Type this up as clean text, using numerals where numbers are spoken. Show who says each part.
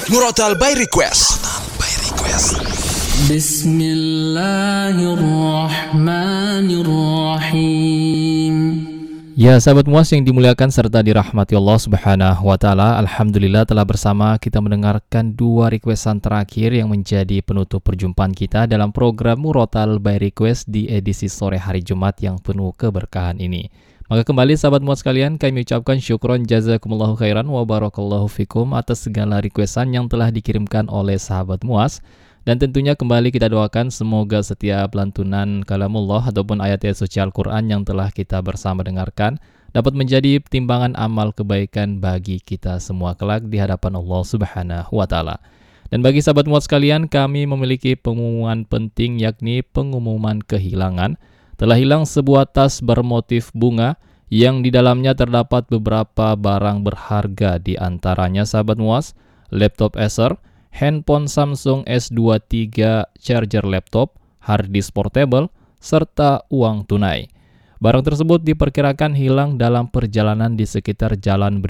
Speaker 1: Murotal by Request.
Speaker 2: Bismillahirrahmanirrahim.
Speaker 3: Ya, sahabat MUAS yang dimuliakan serta dirahmati Allah Subhanahu wa taala, alhamdulillah telah bersama kita mendengarkan dua requestan terakhir yang menjadi penutup perjumpaan kita dalam program Murotal by Request di edisi sore hari Jumat yang penuh keberkahan ini. Maka kembali sahabat MUAS sekalian, kami ucapkan syukron jazakumullahu khairan wa barakallahu fikum atas segala requestan yang telah dikirimkan oleh sahabat MUAS. Dan tentunya kembali kita doakan semoga setiap lantunan kalamullah ataupun ayat-ayat suci Al-Quran yang telah kita bersama dengarkan dapat menjadi timbangan amal kebaikan bagi kita semua kelak di hadapan Allah Subhanahu wa taala. Dan bagi sahabat MUAS sekalian, kami memiliki pengumuman penting, yakni pengumuman kehilangan. Telah hilang sebuah tas bermotif bunga yang di dalamnya terdapat beberapa barang berharga, di antaranya sahabat MUAS, laptop Acer, handphone Samsung S23, charger laptop, hard disk portable, serta uang tunai. Barang tersebut diperkirakan hilang dalam perjalanan di sekitar Jalan